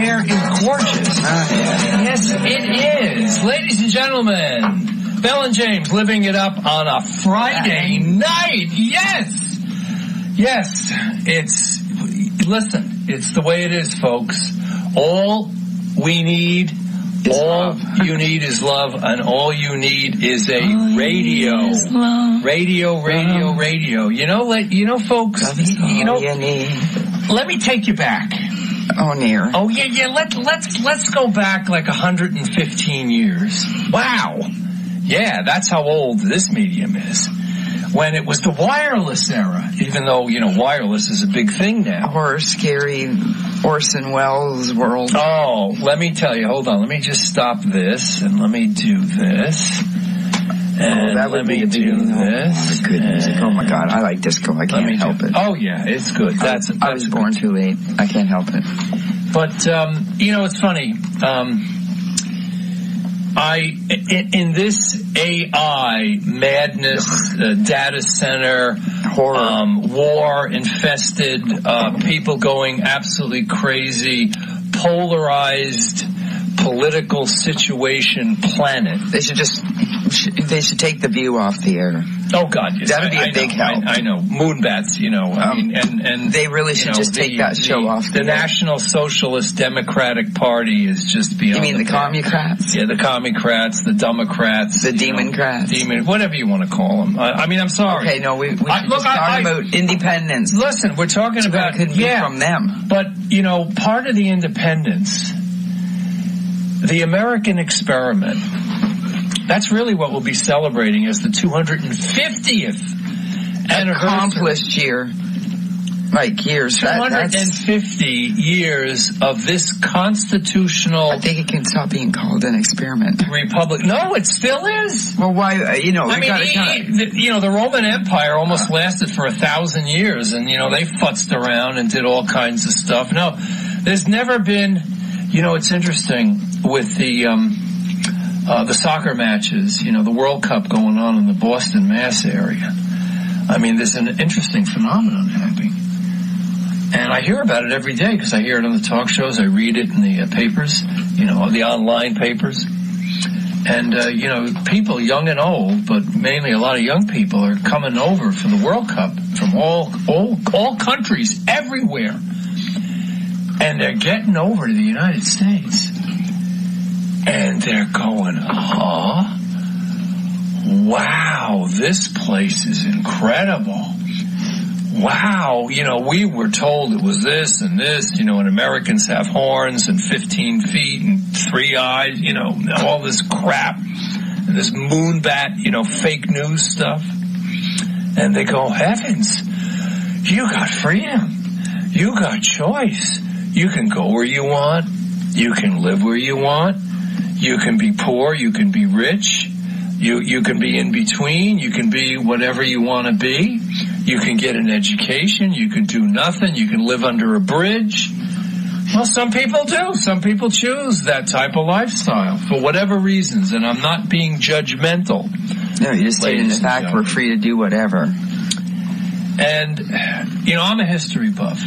hair is gorgeous. Yes, it is. Ladies and gentlemen, Bell and James living it up on a Friday night. Yes. Yes. Listen, it's the way it is, folks. All we need, you need is love, and all you need is a radio. Radio. You know, folks, let me take you back. Oh, near. Oh, yeah. Let's go back like 115 years. Wow. Yeah, that's how old this medium is. When it was the wireless era, even though, wireless is a big thing now. Or scary Orson Welles world. Oh, let me tell you, hold on. Let me just stop this, and let me do this. And that would be do this. Good music. Oh, my God. I like disco. I can't help it. Oh, yeah, it's good. I was born too late. I can't help it. But, it's funny. In this AI madness, data center, horror, war-infested, people going absolutely crazy, polarized political situation planet. They should take the View off the air. Oh God, yes. That'd be a big help. I know. Moonbats, and they really should just take that show off the air. The National Socialist Democratic Party is just beyond. You mean the Commocrats? Yeah, the Commocrats, the Democrats, the Democrats, whatever you want to call them. I'm sorry. Okay, no, we should talk about independence. Listen, we're talking about couldn't be from them, but part of the independence, the American experiment. That's really what we'll be celebrating as the 250th anniversary. Accomplished year. Like years. 250 years of this constitutional... I think it can stop being called an experiment. Republic. No, it still is. Well, why, the Roman Empire almost lasted for 1,000 years, and, they futzed around and did all kinds of stuff. No, there's never been... it's interesting with the soccer matches, the World Cup going on in the Boston, Mass area. I mean, there's an interesting phenomenon happening. And I hear about it every day because I hear it on the talk shows. I read it in the papers, the online papers. And, people young and old, but mainly a lot of young people are coming over for the World Cup from all countries, everywhere. And they're getting over to the United States. And they're going, wow, this place is incredible. Wow, we were told it was this and this, and Americans have horns and 15 feet and 3 eyes, all this crap, and this moonbat, fake news stuff. And they go, heavens, you got freedom. You got choice. You can go where you want. You can live where you want. You can be poor, you can be rich, you can be in between, you can be whatever you want to be, you can get an education, you can do nothing, you can live under a bridge. Well, some people do. Some people choose that type of lifestyle for whatever reasons, and I'm not being judgmental. No, you're just stating the fact we're free to do whatever. And, I'm a history buff.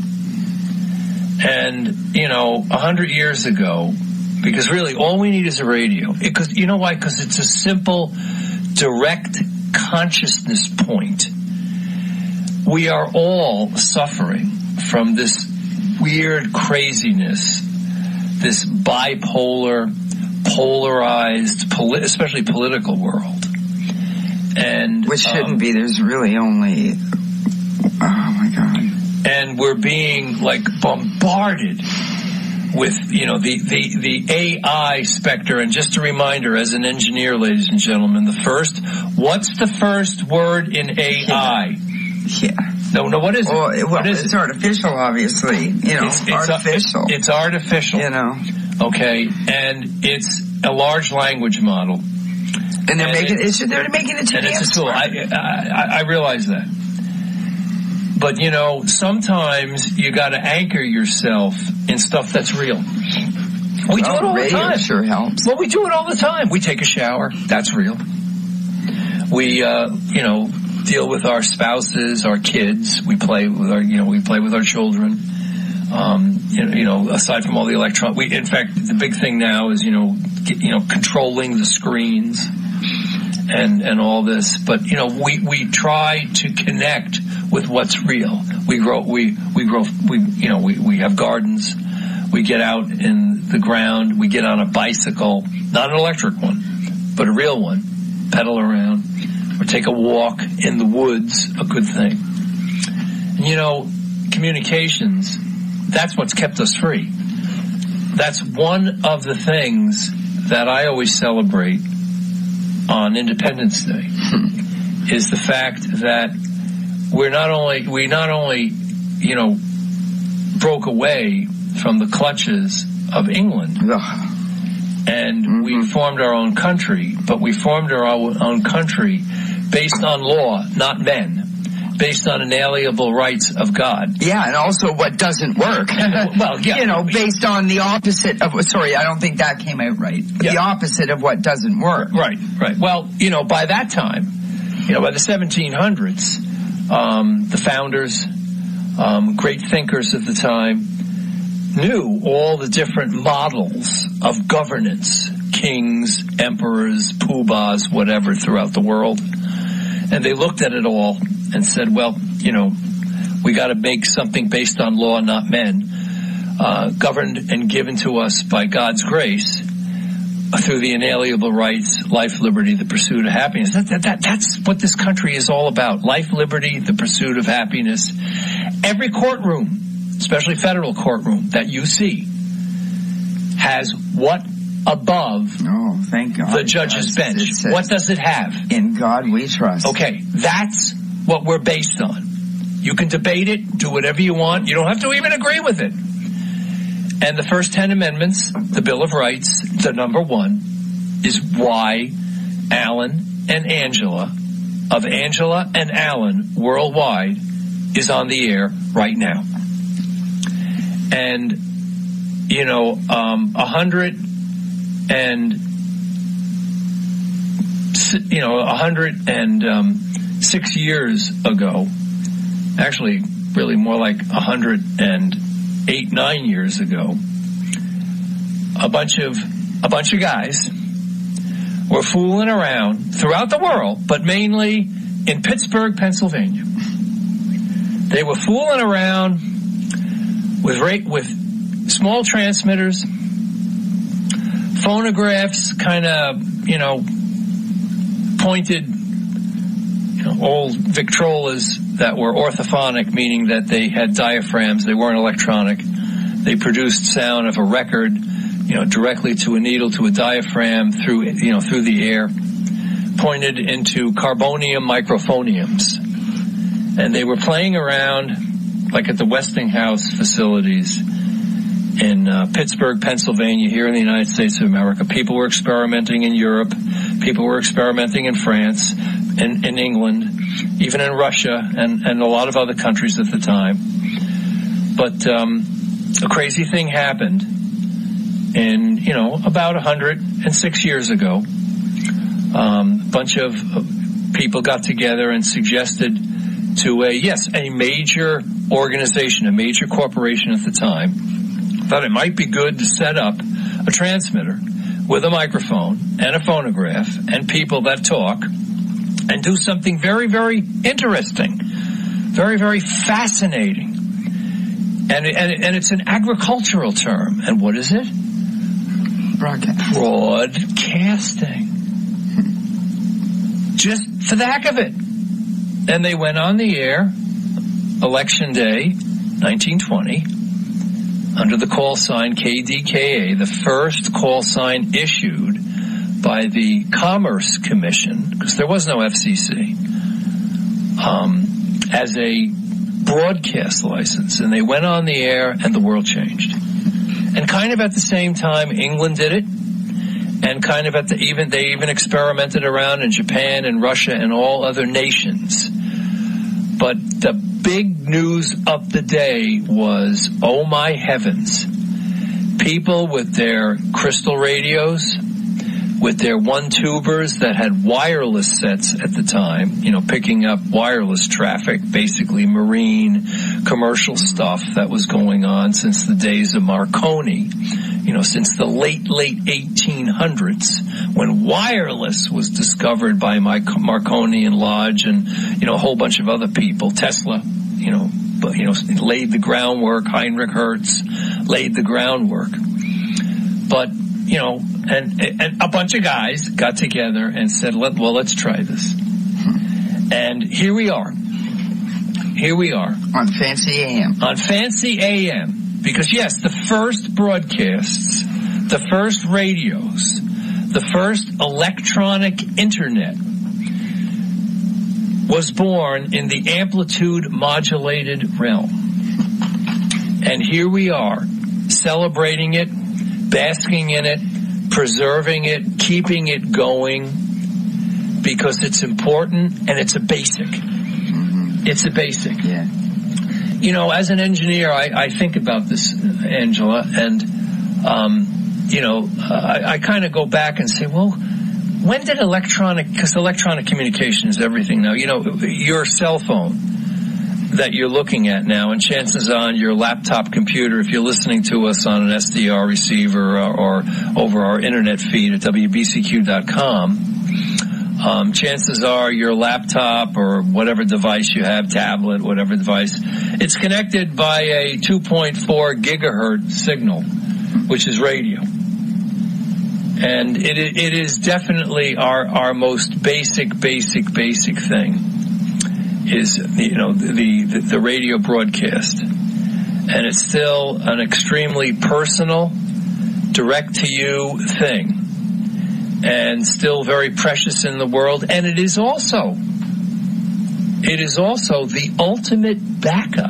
And, 100 years ago, because really all we need is a radio. Because you know why? Because it's a simple, direct consciousness point. We are all suffering from this weird craziness, this bipolar, polarized, especially political world. And which shouldn't be. There's really only, oh my God. And we're being bombarded with, the AI specter. And just a reminder, as an engineer, ladies and gentlemen, what's the first word in AI? Yeah. No, what is it? What is it? It's artificial, obviously. It's artificial. It's artificial. Okay, and it's a large language model. And they're making it to and it's a tool. I realize that. But, sometimes you got to anchor yourself in stuff that's real. We do it all the time. Sure helps. Well, we do it all the time. We take a shower. That's real. We, deal with our spouses, our kids. We play with our children. Aside from all the in fact, the big thing now is, controlling the screens and all this. But, we try to connect with what's real. We have gardens. We get out in the ground. We get on a bicycle, not an electric one, but a real one, pedal around, or take a walk in the woods, a good thing. And, communications, that's what's kept us free. That's one of the things that I always celebrate on Independence Day, is the fact that we not only broke away from the clutches of England, and we formed our own country, but we formed our own country based on law, not men, based on inalienable rights of God. Yeah, and also what doesn't work. Well, yeah. Based on the opposite of, I don't think that came out right. Yeah. The opposite of what doesn't work. Right. Well, by that time, by the 1700s, the founders, great thinkers of the time, knew all the different models of governance, kings, emperors, poobahs, whatever, throughout the world. And they looked at it all and said, well, we got to make something based on law, not men, governed and given to us by God's grace through the inalienable rights, life, liberty, the pursuit of happiness. That's what this country is all about. Life, liberty, the pursuit of happiness. Every courtroom, especially federal courtroom, that you see has what above thank God, the judge's bench? What does it have? In God we trust. Okay, that's what we're based on. You can debate it, do whatever you want. You don't have to even agree with it. And the first 10 amendments, the Bill of Rights, the number one, is why Alan and Angela, of Angela and Alan Worldwide, is on the air right now. And, 106 years ago, actually really more like 108-9 years ago, a bunch of guys were fooling around throughout the world, but mainly in Pittsburgh, Pennsylvania. They were fooling around with small transmitters, phonographs, kind of, pointed, old Victrolas that were orthophonic, meaning that they had diaphragms. They weren't electronic. They produced sound of a record, directly to a needle, to a diaphragm, through the air, pointed into carbonium microphoniums. And they were playing around, like at the Westinghouse facilities in Pittsburgh, Pennsylvania, here in the United States of America. People were experimenting in Europe. People were experimenting in France, in England, even in Russia, and a lot of other countries at the time. But a crazy thing happened in, about 106 years ago. A bunch of people got together and suggested to a major organization, a major corporation at the time, thought it might be good to set up a transmitter with a microphone and a phonograph and people that talk and do something very, very interesting, very, very fascinating. And it's an agricultural term. And what is it? Broadcasting. Just for the heck of it. And they went on the air, Election Day, 1920, under the call sign KDKA, the first call sign issued by the Commerce Commission, because there was no FCC, as a broadcast license. And they went on the air and the world changed. And kind of at the same time, England did it. And kind of they even experimented around in Japan and Russia and all other nations. But the big news of the day was, oh my heavens, people with their crystal radios, with their one-tubers that had wireless sets at the time, picking up wireless traffic, basically marine commercial stuff that was going on since the days of Marconi, since the late 1800s, when wireless was discovered by Marconi and Lodge and, a whole bunch of other people. Tesla, laid the groundwork. Heinrich Hertz laid the groundwork. But, and a bunch of guys got together and said, let's try this. And here we are. On Fancy AM. On Fancy AM. Because, yes, the first broadcasts, the first radios, the first electronic internet was born in the amplitude modulated realm. And here we are, celebrating it, basking in it, preserving it, keeping it going, because it's important and it's a basic. It's a basic. Yeah. As an engineer, I think about this, Angela, and, I kind of go back and say, well, when did because electronic communication is everything now. Your cell phone that you're looking at now, and chances on your laptop computer, if you're listening to us on an SDR receiver or over our internet feed at WBCQ.com, chances are your laptop or whatever device you have, tablet, whatever device, it's connected by a 2.4 gigahertz signal, which is radio. And it is definitely our most basic thing is, the radio broadcast. And it's still an extremely personal, direct to you thing. And still very precious in the world. And it is also the ultimate backup.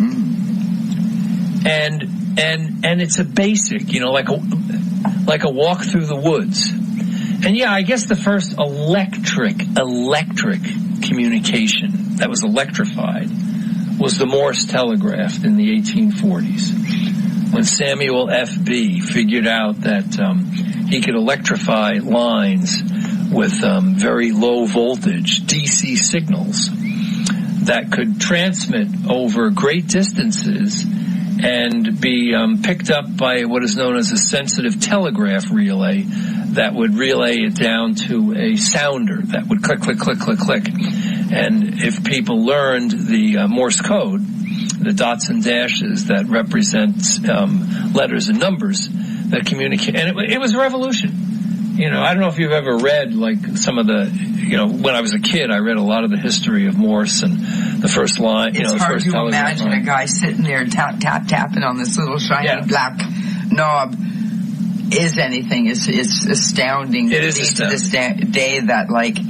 And it's a basic, like a walk through the woods. And yeah, I guess the first electric communication that was electrified was the Morse telegraph in the 1840s, when Samuel F.B. figured out that he could electrify lines with very low voltage DC signals that could transmit over great distances and be picked up by what is known as a sensitive telegraph relay that would relay it down to a sounder that would click, click, click, click, click. And if people learned the Morse code, the dots and dashes that represent letters and numbers that communicate, and it was a revolution. I don't know if you've ever read some of the, when I was a kid, I read a lot of the history of Morse and the first line. It's the hard first to imagine a guy sitting there tapping on this little shiny black knob. Is anything? It's astounding. It is astounding. To this day that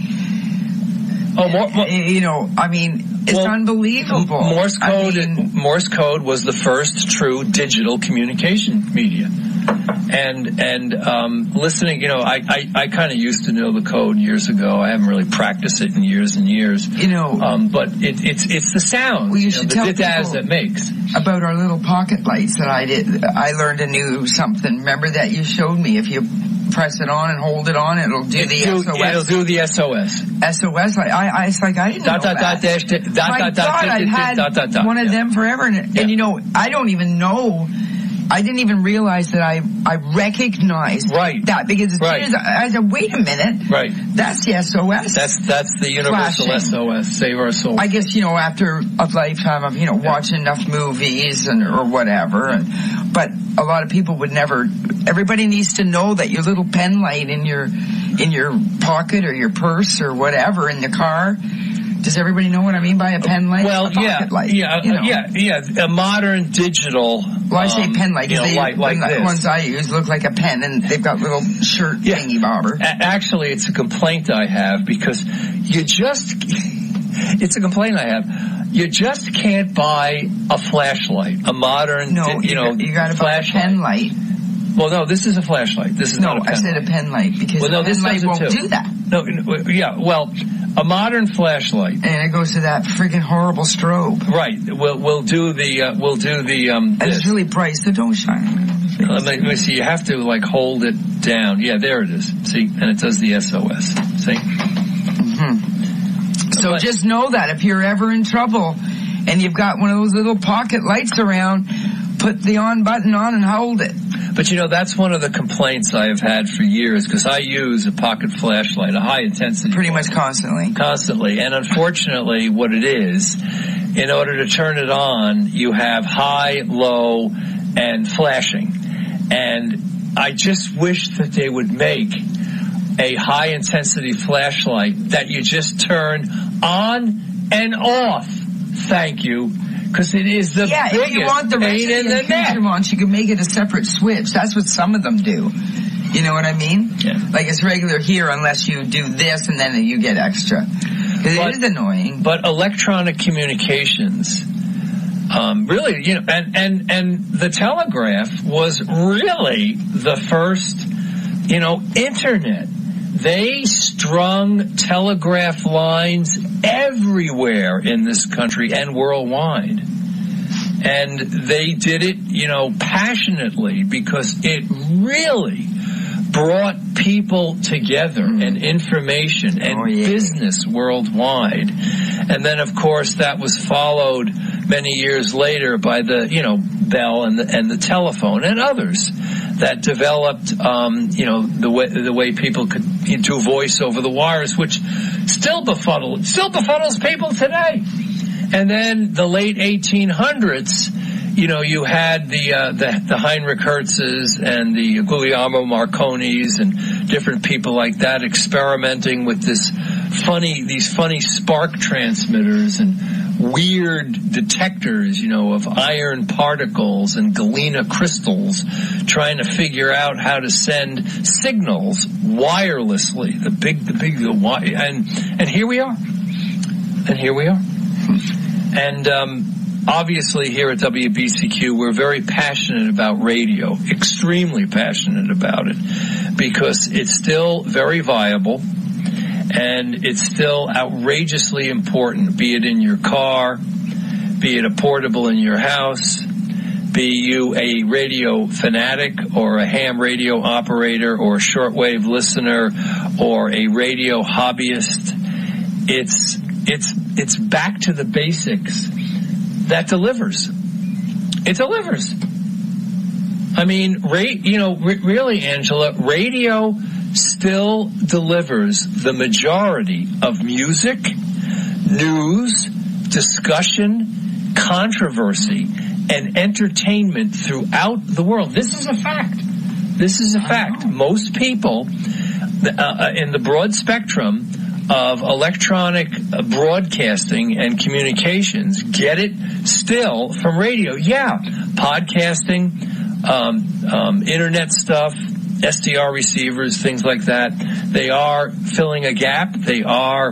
it's unbelievable. Morse code was the first true digital communication media. And listening, I kind of used to know the code years ago. I haven't really practiced it in years and years. But it's the sound, well, you should tell people as it makes. About our little pocket lights that I did. I learned a new something. Remember that you showed me? If you press it on and hold it on, it'll do the SOS. It'll do the SOS. SOS. I didn't know that. I had one of them forever, and I don't even know. I didn't even realize that I recognized that, because as soon as I said, wait a minute, that's the SOS. That's the universal flashing. SOS, save our soul. I guess, after a lifetime of, watching enough movies or whatever, but a lot of people would never, everybody needs to know that your little pen light in your pocket or your purse or whatever in the car. Does everybody know what I mean by a pen light? Well, a pocket light, a modern digital. Well, I say pen light because the ones I use look like a pen, and they've got little shirt thingy bobber. Actually, it's a complaint I have, because it's a complaint I have. You just can't buy a flashlight, a modern, you got to buy a pen light. Well, no, this is a flashlight. This is not a pen light. I said a pen light, because a pen light won't do that. A modern flashlight, and it goes to that friggin' horrible strobe. Right. We'll do the. And it's really bright, so don't shine. face. Let me see. You have to like hold it down. Yeah, there it is. See, and it does the SOS. See. Mm-hmm. So just know that if you're ever in trouble and you've got one of those little pocket lights around, put the on button on and hold it. But that's one of the complaints I have had for years, because I use a pocket flashlight, a high intensity. Pretty much constantly. Constantly. And unfortunately, what it is, in order to turn it on, you have high, low, and flashing. And I just wish that they would make a high intensity flashlight that you just turn on and off. Thank you. Because it is the biggest if you want the pain in the neck. You can make it a separate switch. That's what some of them do. You know what I mean? Yeah. Like it's regular here unless you do this and then you get extra. Because it is annoying. But electronic communications, really, and the telegraph was really the first, internet. They strung telegraph lines everywhere in this country and worldwide. And they did it, passionately, because it really brought people together and information and business worldwide. And then, of course, that was followed many years later by the, Bell and the telephone and others that developed, the way people could do voice over the wires, which still befuddles people today. And then the late 1800s, you had the Heinrich Hertzes and the Guglielmo Marconis and different people like that experimenting with these funny spark transmitters and weird detectors, of iron particles and galena crystals, trying to figure out how to send signals wirelessly. And here we are. And obviously here at WBCQ, we're very passionate about radio, extremely passionate about it, because it's still very viable and it's still outrageously important, be it in your car, be it a portable in your house, be you a radio fanatic or a ham radio operator or a shortwave listener or a radio hobbyist. It's back to the basics that delivers. It delivers. I mean, really, Angela, radio still delivers the majority of music, news, discussion, controversy, and entertainment throughout the world. This is a fact. Most people in the broad spectrum of electronic broadcasting and communications get it still from radio. Yeah, podcasting, internet stuff, SDR receivers, things like that. They are filling a gap. They are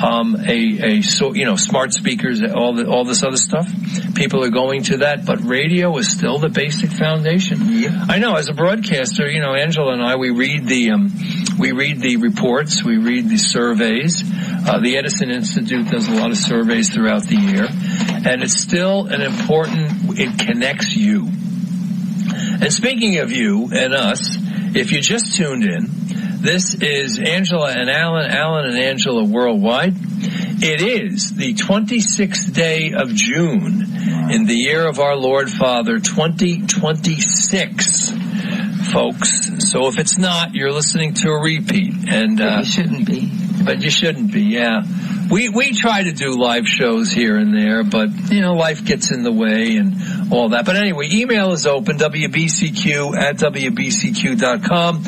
smart speakers, all this other stuff. People are going to that, but radio is still the basic foundation. Yeah. I know, as a broadcaster, Angela and I, we read the reports, we read the surveys. The Edison Institute does a lot of surveys throughout the year, and it's still it connects you. And speaking of you and us, if you just tuned in, this is Angela and Alan and Angela Worldwide. It is the 26th day of June in the year of our Lord Father, 2026, folks. So if it's not, you're listening to a repeat. And you shouldn't be. But you shouldn't be, yeah. We try to do live shows here and there, but, life gets in the way and all that. But anyway, email is open, WBCQ@WBCQ.com,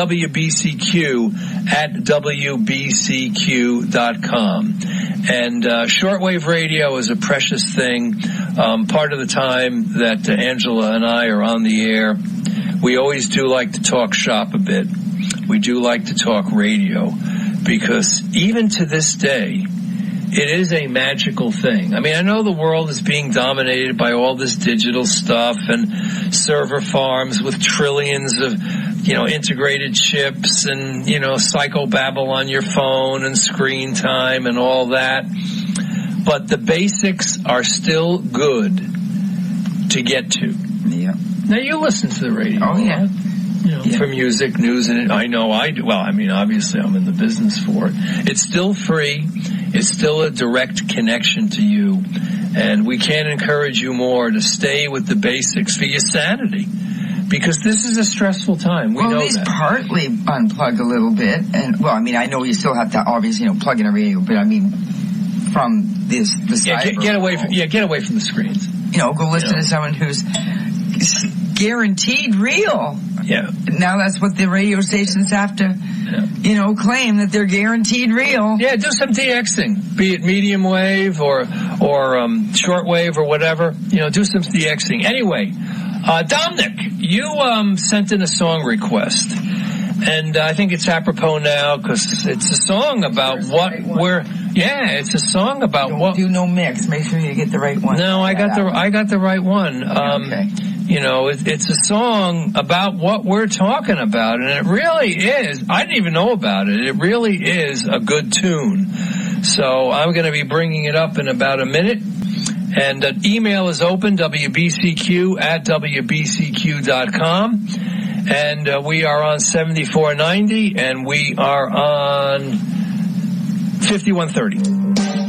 WBCQ@WBCQ.com. And shortwave radio is a precious thing. Part of the time that Angela and I are on the air, we always do like to talk shop a bit. We do like to talk radio, because even to this day, it is a magical thing. I mean, I know the world is being dominated by all this digital stuff and server farms with trillions of, integrated chips and, psychobabble on your phone and screen time and all that. But the basics are still good to get to. Yeah. Now, you listen to the radio. Oh, yeah. For music, news, and I know I do. Well, I mean, obviously I'm in the business for it. It's still free. It's still a direct connection to you. And we can't encourage you more to stay with the basics for your sanity. Because this is a stressful time. We know that. Well, at least partly unplug a little bit. And, well, I mean, I know you still have to obviously, plug in a radio, but I mean, from the cyber get away from the screens. Go listen to someone who's guaranteed real. Yeah. Now that's what the radio stations have to, claim that they're guaranteed real. Yeah, do some DXing, be it medium wave or short wave or whatever. Do some DXing. Anyway, Dominic, you sent in a song request, and I think it's apropos now because it's a song about it's a song about Don't do no mix. Make sure you get the right one. No, I got the right one. Okay. It's a song about what we're talking about, and it really is. I didn't even know about it. It really is a good tune. So I'm going to be bringing it up in about a minute. And email is open, wbcq@wbcq.com. And we are on 7490, and we are on 5130.